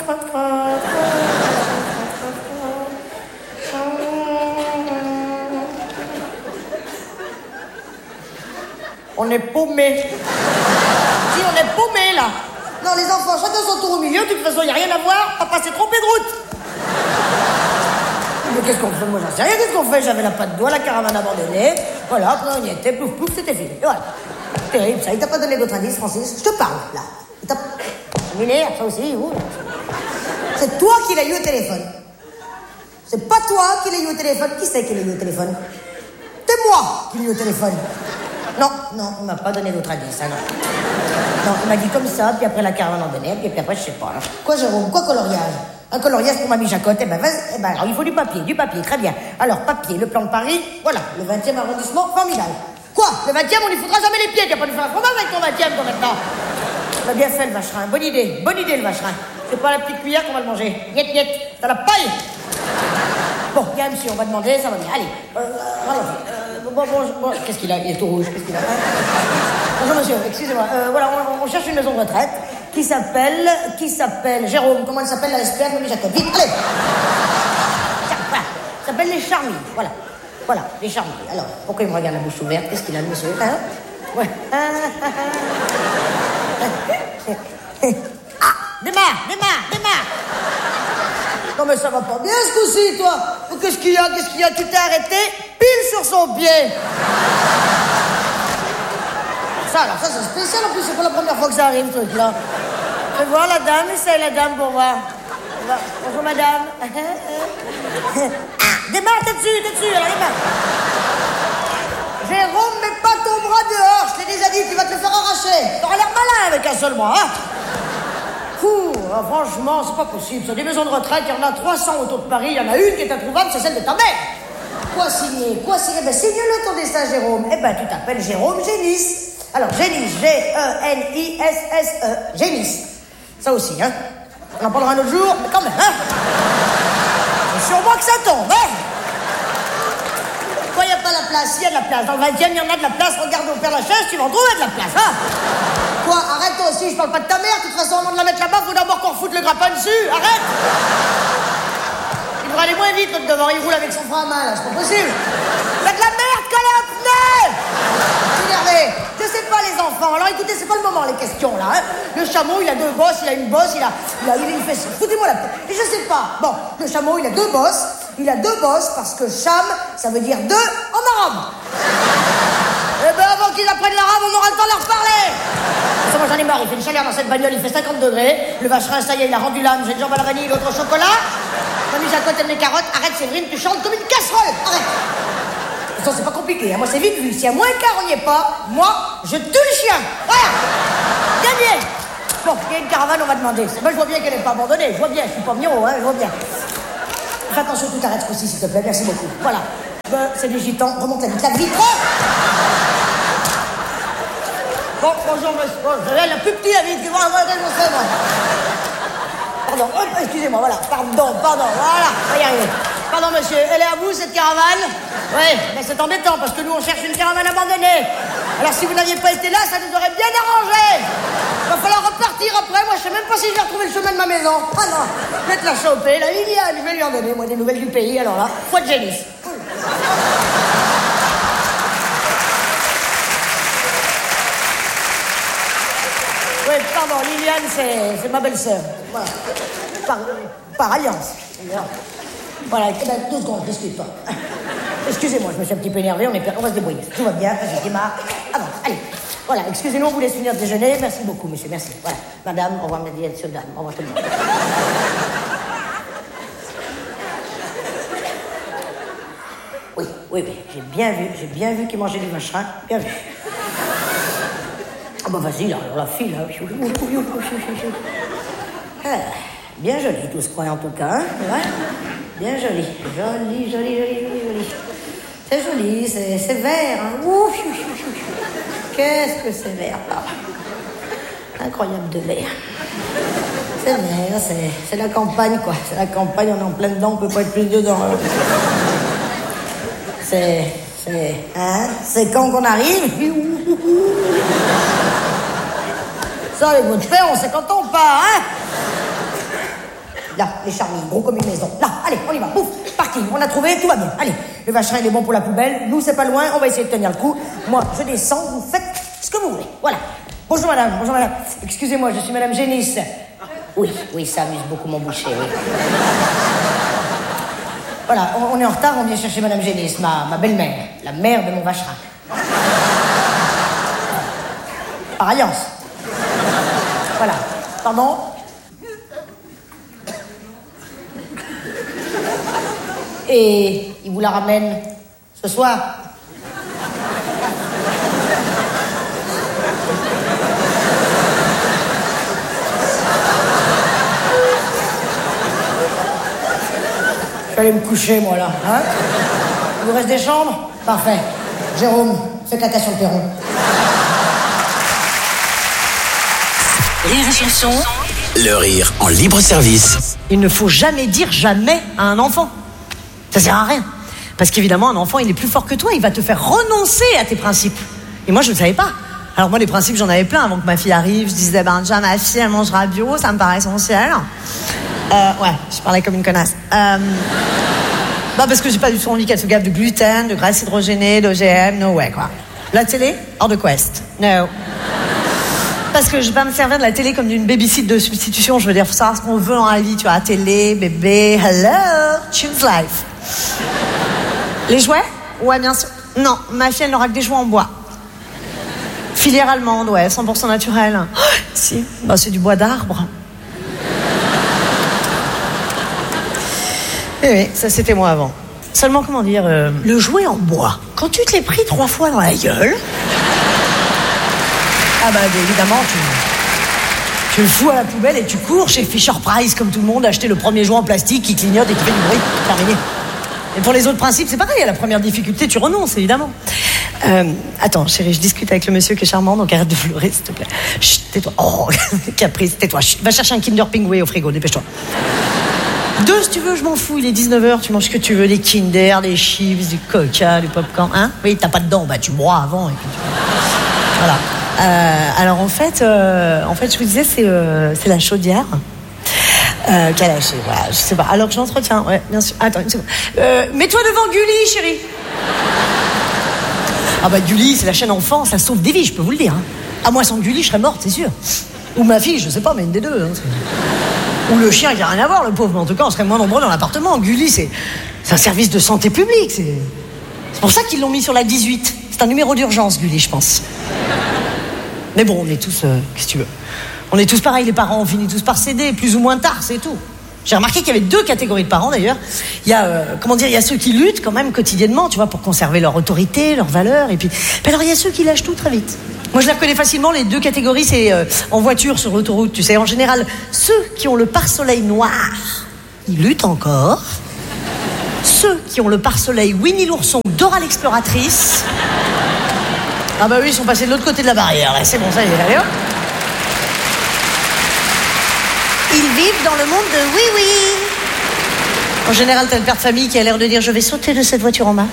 On est paumés. Si, on est paumés, là. Non, les enfants, chacun son tour au milieu. De toute façon, il n'y a rien à voir. Papa s'est trompé de route. Mais qu'est-ce qu'on fait? Moi, j'en sais rien. Qu'est-ce qu'on fait? J'avais la patte d'oie, la caravane abandonnée. Voilà, après, on y était. Plouf, plouf, c'était fini. Et voilà. Terrible, ça. Il t'a pas donné d'autres indices, Francis? Je te parle, là. Il t'a... Ça m'énerve, ça aussi. Ouh. C'est toi qui l'as eu au téléphone. C'est pas toi qui l'as eu au téléphone. Qui c'est qui l'a eu au téléphone? C'est moi qui l'ai eu au téléphone. Non, il m'a pas donné d'autres indices, hein, non, il m'a dit comme ça, puis après la caravane abandonnée, puis après, je sais pas. Là. Quoi, Jérôme? Quoi, coloriage? Un coloriage pour mamie Jacotte? Eh ben, vas-y. Eh ben, alors, il faut du papier, très bien. Alors, papier, le plan de Paris, voilà, le 20e arrondissement, formidable. Quoi? Le 20e, on n'y foutra jamais les pieds, tu vas pas nous faire un fromage avec ton 20e, toi, maintenant. On a bien fait, le vacherin. Bonne idée, le vacherin. C'est pas la petite cuillère qu'on va le manger. Niet, niet, t'as la paille. Bon, il y a un monsieur, on va demander, ça va bien. Allez, bon, qu'est-ce qu'il a? Il est tout rouge, qu'est-ce qu'il a? Bonjour monsieur, excusez-moi. Voilà, on cherche une maison de retraite qui s'appelle Jérôme. Comment elle s'appelle, la SPR, Mamie Jacob? Vite, allez. Voilà, ça s'appelle les Charmilles, voilà, les Charmilles. Alors, pourquoi il me regarde la bouche ouverte? Qu'est-ce qu'il a, le monsieur? Hein? Ouais. Ah, démarre. Non mais ça va pas bien ce coup-ci, toi. Qu'est-ce qu'il y a? Tu t'es arrêté pile sur son pied. Ça c'est spécial en plus, c'est pas la première fois que ça arrive, ce truc-là. Fais voir la dame, essaye la dame pour voir. Bonjour madame. Démarre, t'es dessus, alors démarre. Jérôme, mets pas ton bras dehors, je t'ai déjà dit, tu vas te le faire arracher. T'auras l'air malin avec un seul bras, hein. Franchement, c'est pas possible. Sur des maisons de retraite, il y en a 300 autour de Paris. Il y en a une qui est introuvable, c'est celle de ta mère. Quoi signer? Ben, signe-le ton destin, Jérôme. Eh ben, tu t'appelles Jérôme Génis. Alors, Génis, G-E-N-I-S-S-E. Génis. Ça aussi, hein. On en parlera un autre jour, mais quand même, hein. C'est sur moi que ça tombe, hein. Quoi, il n'y a pas la place? Il y a de la place. Dans le 20e, il y en a de la place. Regarde au Père Lachaise, tu vas en trouver de la place, hein. Quoi, arrête toi aussi, je parle pas de ta mère. De toute façon, avant de la mettre là-bas, faut d'abord qu'on refoute le grappin dessus. Arrête. Il devrait aller moins vite, l'autre devant. Il roule avec son frein à main, là. C'est pas possible. Faites de la merde, collez un pneu. Énervé. Je sais pas, les enfants. Alors écoutez, c'est pas le moment, les questions, là. Hein. Le chameau, il a deux bosses, il a une bosse, il a une fesse. Foutez-moi la tête. Et je sais pas. Bon, le chameau, il a deux bosses. Il a deux bosses parce que cham, ça veut dire deux en arabe. Eh ben, avant qu'ils apprennent l'arabe, on aura le temps de leur parler. Moi j'en ai marre, il fait une chaleur dans cette bagnole, il fait 50 degrés. Le vacherin, ça y est, il a rendu l'âme. J'ai une jambe à la vanille, l'autre au chocolat. Mamie Jacotte aime les carottes. Arrête, Séverine, tu chantes comme une casserole. Arrête. Attends, c'est pas compliqué, hein. Moi c'est vite vu. S'il y a moins quart, on n'y est pas. Moi, je tue le chien. Voilà. Gagné. Bon, il y a une caravane, on va demander. Moi je vois bien qu'elle n'est pas abandonnée. Je vois bien, je suis pas miro, hein, je vois bien. Fais attention, tout arrête ce coup-ci, s'il te plaît. Merci beaucoup. Voilà. C'est des gitans. Remonte la vitre. Bon, bonjour, monsieur. Bon, la plus petite, la vie, moi. Pardon, excusez-moi, voilà. Pardon, voilà, on va y arriver. Pardon, monsieur, elle est à vous, cette caravane? Oui, mais c'est embêtant, parce que nous, on cherche une caravane abandonnée. Alors, si vous n'aviez pas été là, ça nous aurait bien arrangé. Il va falloir repartir après. Moi, je sais même pas si je vais retrouver le chemin de ma maison. Ah non, je vais te la choper. La Liliane, je vais lui en donner, moi, des nouvelles du pays. Alors là, foi de génie. Oui, pardon, Liliane, c'est ma belle-sœur. Voilà. Par alliance. Voilà, 2 secondes, discute-toi. Excusez-moi, je me suis un petit peu énervé, on va se débrouiller. Tout va bien, vas-y, démarre. Ah bon, allez. Voilà, excusez-nous, on vous laisse finir de déjeuner. Merci beaucoup, monsieur, merci. Voilà. Madame, au revoir, monsieur, dame. Au revoir tout le monde. Oui, j'ai bien vu qu'il mangeait du vacherin. Bien vu. Ah bah vas-y, là, la fille, là. Ah, bien joli tout ce coin, en tout cas, hein, ouais. Bien joli. Joli. C'est joli, c'est vert, hein. Ouf, qu'est-ce que c'est vert, là. Incroyable de vert. C'est vert, c'est la campagne, quoi. C'est la campagne, on est en plein dedans, on peut pas être plus dedans. C'est quand qu'on arrive. Ça, les mots de fer, on sait quand on part, hein. Là, les charmilles, gros comme une maison. Là, allez, on y va. Pouf, parti. On a trouvé, tout va bien. Allez, le vacherin, il est bon pour la poubelle. Nous, c'est pas loin, on va essayer de tenir le coup. Moi, je descends, vous faites ce que vous voulez. Voilà. Bonjour madame, bonjour madame. Excusez-moi, je suis madame Génis. Oui, ça amuse beaucoup mon boucher, oui. Voilà, on est en retard, on vient chercher madame Génis, ma belle-mère, la mère de mon vacherin. Par alliance. Voilà. Pardon? Et il vous la ramène ce soir? Je vais aller me coucher, moi, là. Hein? Il vous reste des chambres? Parfait. Jérôme, fais caca sur le perron. Rire et chanson. Le rire en libre service. Il ne faut jamais dire jamais à un enfant. Ça sert à rien. Parce qu'évidemment, un enfant, il est plus fort que toi. Il va te faire renoncer à tes principes. Et moi, je ne le savais pas. Alors moi, les principes, j'en avais plein avant que ma fille arrive. Je disais, déjà, ma fille, elle mangera bio. Ça me paraît essentiel. Ouais, je parlais comme une connasse. Parce que j'ai pas du tout envie qu'elle se gave de gluten, de graisse hydrogénée, d'OGM. No way, quoi. La télé, hors de quest. No. Parce que je vais pas me servir de la télé comme d'une babysit de substitution. Je veux dire, faut savoir ce qu'on veut dans la vie, tu vois. Télé, bébé, hello, choose life. Les jouets? Ouais, bien sûr. Non, ma fille, elle n'aura que des jouets en bois. Filière allemande, ouais, 100% naturel. Oh, si, c'est du bois d'arbre. Oui, ça c'était moi avant. Seulement, comment dire, le jouet en bois, quand tu te l'es pris 3 fois dans la gueule... évidemment, tu le fous à la poubelle et tu cours chez Fisher-Price comme tout le monde, acheter le premier jouet en plastique qui clignote et qui fait du bruit. Terminé. Et pour les autres principes, c'est pareil, à la première difficulté, tu renonces, évidemment. Attends, chérie, je discute avec le monsieur qui est charmant, donc arrête de pleurer, s'il te plaît. Chut, tais-toi. Oh, caprice, tais-toi. Chut, va chercher un Kinder Pingouin au frigo, dépêche-toi. 2, si tu veux, je m'en fous, il est 19h, tu manges ce que tu veux, des Kinder, des chips, du Coca, du popcorn, hein? Oui, t'as pas de dents, tu bois avant et puis tu... Voilà. Alors en fait, je vous disais, c'est la chaudière qui a lâché. Voilà, je sais pas. Alors que je l'entretiens, ouais, bien sûr. Attends une seconde. Mets-toi devant Gulli, chérie. Gulli, c'est la chaîne enfant, ça sauve des vies, je peux vous le dire. Hein. Moi, sans Gulli, je serais morte, c'est sûr. Ou ma fille, je sais pas, mais une des deux. Hein, ou le chien qui a rien à voir, le pauvre. Mais en tout cas, on serait moins nombreux dans l'appartement. Gulli, c'est un service de santé publique. C'est pour ça qu'ils l'ont mis sur la 18. C'est un numéro d'urgence, Gulli, je pense. Mais bon, on est tous... qu'est-ce que tu veux? On est tous pareils, les parents, on finit tous par céder, plus ou moins tard, c'est tout. J'ai remarqué qu'il y avait 2 catégories de parents, d'ailleurs. Il y a, il y a ceux qui luttent quand même quotidiennement, tu vois, pour conserver leur autorité, leurs valeurs, et puis alors il y a ceux qui lâchent tout très vite. Moi, je les reconnais facilement, les 2 catégories, c'est en voiture, sur l'autoroute, tu sais. En général, ceux qui ont le pare-soleil noir, ils luttent encore. Ceux qui ont le pare-soleil Winnie l'ourson, Dora l'exploratrice... oui, ils sont passés de l'autre côté de la barrière, là. C'est bon, ça y est, allez hop. Ils vivent dans le monde de oui. En général, t'as le père de famille qui a l'air de dire « Je vais sauter de cette voiture en marche. »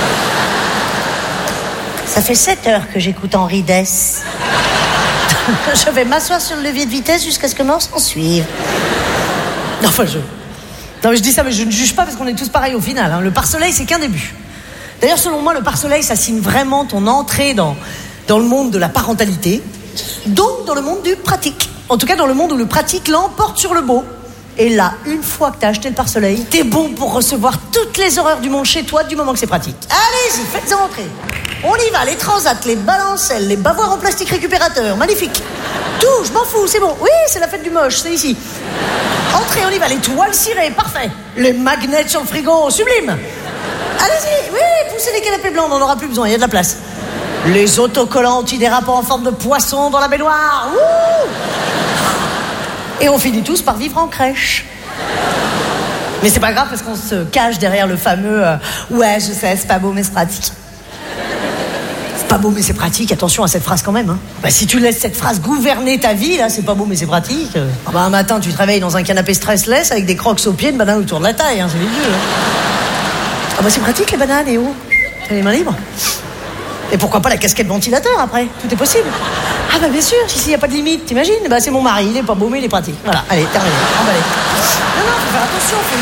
Ça fait 7 heures que j'écoute Henri Dess. Je vais m'asseoir sur le levier de vitesse jusqu'à ce que mort s'en suive. Non, mais je dis ça, mais je ne juge pas parce qu'on est tous pareils au final. Hein. Le pare-soleil, c'est qu'un début. D'ailleurs, selon moi, le pare-soleil, ça signe vraiment ton entrée dans le monde de la parentalité, donc dans le monde du pratique. En tout cas, dans le monde où le pratique l'emporte sur le beau. Et là, une fois que t'as acheté le pare-soleil, t'es bon pour recevoir toutes les horreurs du monde chez toi du moment que c'est pratique. Allez-y, faites-en entrer. On y va, les transats, les balancelles, les bavoirs en plastique récupérateur, magnifique. Tout, je m'en fous, c'est bon. Oui, c'est la fête du moche, c'est ici. Entrez, on y va, les toiles cirées, parfait. Les magnets sur le frigo, sublime. Allez-y, oui, poussez les canapés blancs, on n'en aura plus besoin, il y a de la place. Les autocollants antidérapants en forme de poisson dans la baignoire. Ouh. Et on finit tous par vivre en crèche. Mais c'est pas grave parce qu'on se cache derrière le fameux ouais, je sais, c'est pas beau mais c'est pratique. C'est pas beau mais c'est pratique, attention à cette phrase quand même. Hein. Si tu laisses cette phrase gouverner ta vie, là, c'est pas beau mais c'est pratique. Un matin, tu te réveilles dans un canapé stressless avec des crocs aux pieds, de bananes autour de la taille, hein, c'est les vieux. Hein. C'est pratique les bananes, et t'as les mains libres. Et pourquoi pas la casquette ventilateur après? Tout est possible. Bien sûr, si y a pas de limite, t'imagines? C'est mon mari, il est pas beau mais il est pratique. Voilà, allez, terminé, emballé. Non, faut faire attention, faut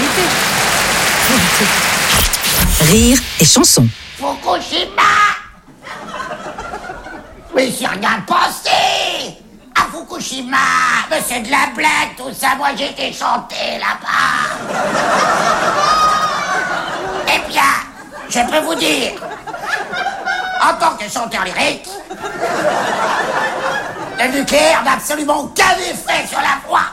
lutter. Rire et chanson. Fukushima! Mais j'ai rien pensé à Fukushima! Mais c'est de la blague tout ça, moi j'ai été chanter là-bas! Eh bien, je peux vous dire, en tant que chanteur lyrique, le nucléaire n'a absolument aucun effet sur la voix!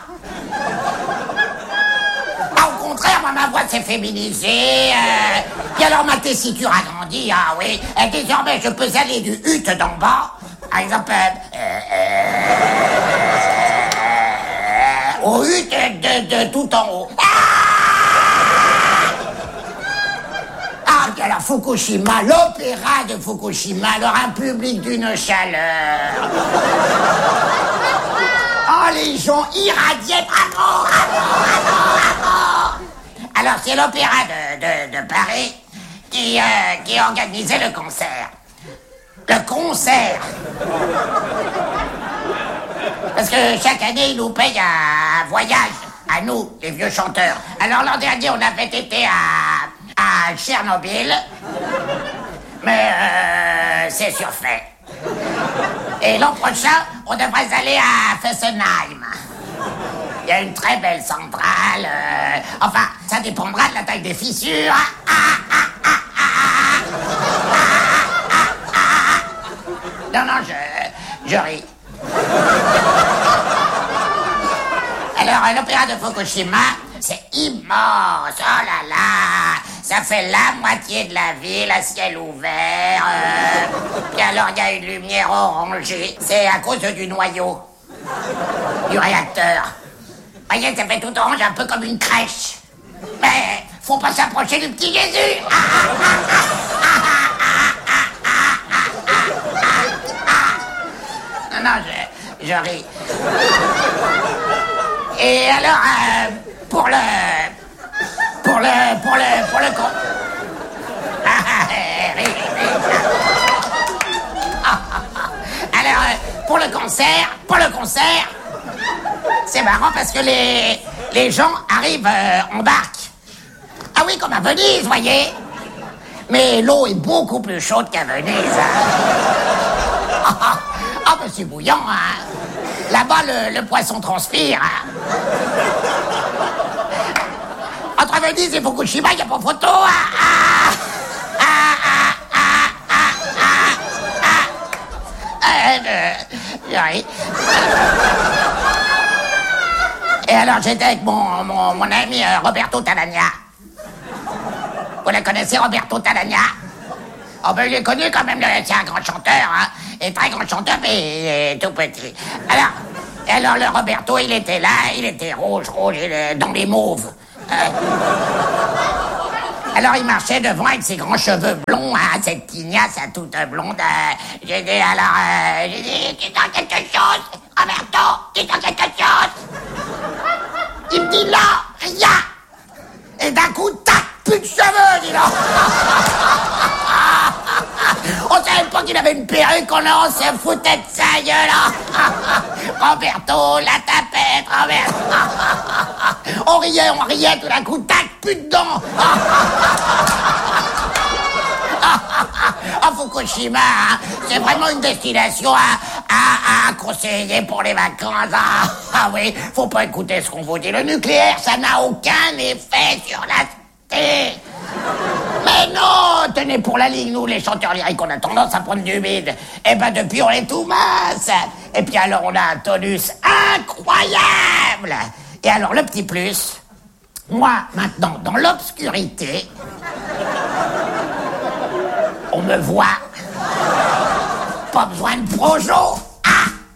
Au contraire, moi, ma voix s'est féminisée, et alors ma tessiture a grandi, ah oui, et désormais je peux aller du hut d'en bas, par exemple, au hut de tout en haut. Ah, puis alors Fukushima, l'opéra de Fukushima, alors un public d'une chaleur. Oh, les gens irradiés, bravo. Alors, c'est l'opéra de Paris qui organisait le concert. Le concert. Parce que chaque année, ils nous payent un voyage, à nous, les vieux chanteurs. Alors, l'an dernier, on avait été à Tchernobyl, mais c'est surfait. Et l'an prochain, on devrait aller à Fessenheim. Il y a une très belle centrale. Enfin, ça dépendra de la taille des fissures. Non, je ris. Alors, l'opéra de Fukushima, c'est immense. Oh là là. Ça fait la moitié de la ville à ciel ouvert. Et alors, il y a une lumière orangée. C'est à cause du noyau du réacteur. Vous voyez, ça fait tout orange, un peu comme une crèche. Mais faut pas s'approcher du petit Jésus. Non, je ris. Et alors, pour le Alors, pour le concert, c'est marrant parce que les gens arrivent en barque. Ah oui, comme à Venise, voyez. Mais l'eau est beaucoup plus chaude qu'à Venise. Ah, mais c'est bouillant, hein. Là-bas, le poisson transpire. Hein. Entre Venise et Fukushima, il n'y a pas photo. Oui. Et alors, j'étais avec mon ami Roberto Talagna. Vous la connaissez, Roberto Talagna? Oh ben, il est connu quand même, c'est un grand chanteur, hein. Et très grand chanteur, mais tout petit. Alors le Roberto, il était là, il était rouge, dans les mauves. Alors il marchait devant avec ses grands cheveux blonds, hein, cette tignasse toute blonde. J'ai dit, dis-toi quelque chose, Roberto, dis-toi quelque chose. Il me dit là, rien. Et d'un coup, tac, plus de cheveux, dis donc. On savait pas qu'il avait une perruque, on se foutait de sa gueule. Roberto, la tapette, Roberto. On riait, tout d'un coup, tac, plus de dents. Fukushima, hein, c'est vraiment une destination à conseiller pour les vacances. Ah oui, faut pas écouter ce qu'on vous dit. Le nucléaire, ça n'a aucun effet sur la tête. Mais non, tenez, pour la ligne, nous, les chanteurs lyriques, on a tendance à prendre du bide. Eh ben, depuis, on est tout mince. Et puis alors, on a un tonus incroyable. Et alors, le petit plus, moi, maintenant, dans l'obscurité, on me voit. Pas besoin de projo.